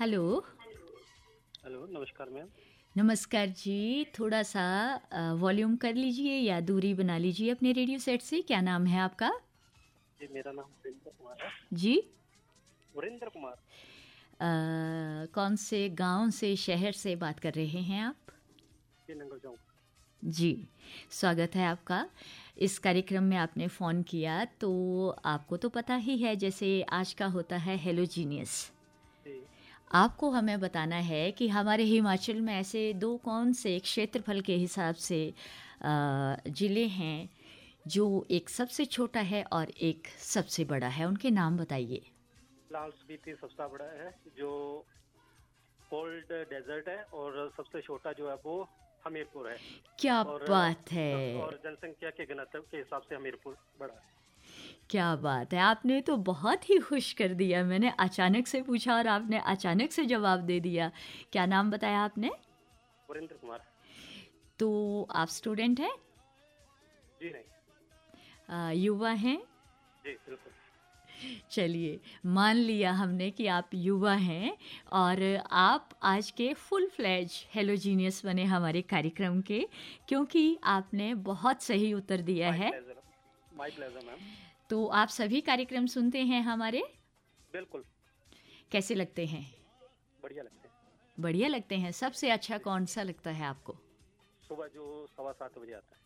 Hello. Hello, नमस्कार ma'am. नमस्कार जी। थोड़ा सा वॉल्यूम कर लीजिए या दूरी बना लीजिए अपने रेडियो सेट से। क्या नाम है आपका? जी, मेरा नाम वरिंदर कुमार है। जी। वरिंदर कुमार। कौन से गांव से, शहर से बात कर रहे हैं आप? जी, नंगल चौक। जी, स्वागत है आपका। इस कार्यक्रम में आपने फ़ोन किया तो आपको तो पता ही है जैसे आज का होता है हेलो जीनियस। जी। आपको हमें बताना है कि हमारे हिमाचल में ऐसे दो कौन से क्षेत्रफल के हिसाब से ज़िले हैं जो एक सबसे छोटा है और एक सबसे बड़ा है, उनके नाम बताइए। लाहौल स्पीति सबसे बड़ा है जो कोल्ड डेजर्ट है, और सबसे छोटा जो है वो हमीरपुर है। क्या और बात है! और जनसंख्या के घनत्व के हिसाब से हमीरपुर बड़ा है। क्या बात है! आपने तो बहुत ही खुश कर दिया। मैंने अचानक से पूछा और आपने अचानक से जवाब दे दिया। क्या नाम बताया आपने? वरिंदर कुमार। तो आप स्टूडेंट हैं? जी नहीं। युवा हैं? जी बिल्कुल। चलिए, मान लिया हमने कि आप युवा हैं और आप आज के फुल फ्लेज हेलो जीनियस बने हमारे कार्यक्रम के, क्योंकि आपने बहुत सही उत्तर दिया माई है। प्लेजर। My pleasure ma'am. तो आप सभी कार्यक्रम सुनते हैं हमारे? बिल्कुल। कैसे लगते हैं? बढ़िया लगते हैं। बढ़िया लगते हैं। सबसे अच्छा जी। कौन सा लगता है आपको? सुबह जो 7:15 बजे आता है।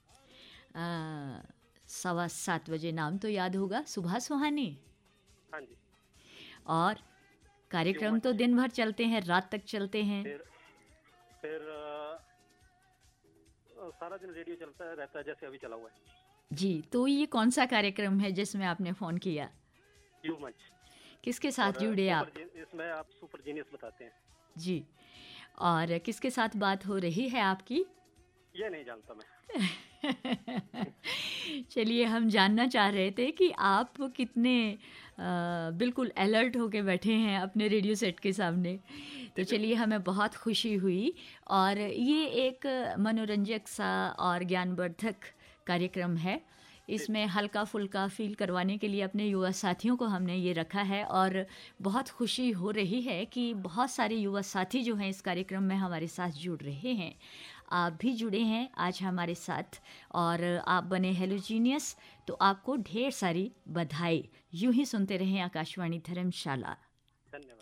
7:15 बजे नाम तो याद होगा, सुबह सुहानी। हाँ जी। और यू कार्यक्रम तो मच। दिन भर चलते हैं, रात तक चलते हैं। फिर सारा दिन रेडियो चलता रहता है, जैसे अभी चला हुआ है। जी, तो ये कौन सा कार्यक्रम है जिसमें आपने फ़ोन किया? You much. किसके साथ और जुड़े आप? इसमें आप सुपर जीनियस बताते हैं। जी। और किसके साथ बात हो रही है आपकी? ये नहीं जानता मैं। चलिए, हम जानना चाह रहे थे कि आप कितने बिल्कुल अलर्ट होके बैठे हैं अपने रेडियो सेट के सामने। तो चलिए, हमें बहुत खुशी हुई। और ये एक मनोरंजक सा और ज्ञानवर्धक कार्यक्रम है। जी इसमें हल्का फुल्का फील करवाने के लिए अपने युवा साथियों को हमने ये रखा है, और बहुत खुशी हो रही है कि बहुत सारे युवा साथी जो हैं इस कार्यक्रम में हमारे साथ जुड़ रहे हैं। आप भी जुड़े हैं आज हमारे साथ और आप बने हेलो जीनियस, तो आपको ढेर सारी बधाई। यूं ही सुनते रहें आकाशवाणी धर्मशाला। धन्यवाद।